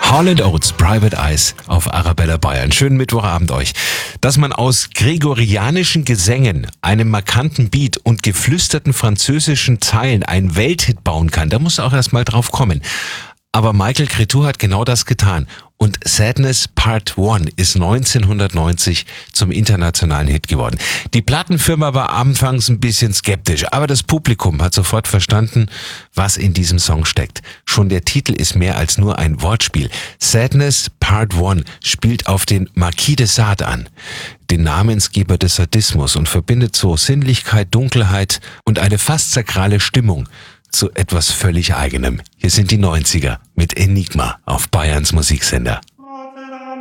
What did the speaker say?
Hall & Oates, Private Eyes auf Arabella Bayern. Schönen Mittwochabend euch. Dass man aus gregorianischen Gesängen, einem markanten Beat und geflüsterten französischen Zeilen einen Welthit bauen kann, da muss auch erst mal drauf kommen. Aber Michael Cretu hat genau das getan. Und Sadness Part 1 ist 1990 zum internationalen Hit geworden. Die Plattenfirma war anfangs ein bisschen skeptisch, aber das Publikum hat sofort verstanden, was in diesem Song steckt. Schon der Titel ist mehr als nur ein Wortspiel. Sadness Part 1 spielt auf den Marquis de Sade an, den Namensgeber des Sadismus, und verbindet so Sinnlichkeit, Dunkelheit und eine fast sakrale Stimmung zu etwas völlig Eigenem. Hier sind die 90er mit Enigma auf Bayerns Musiksender.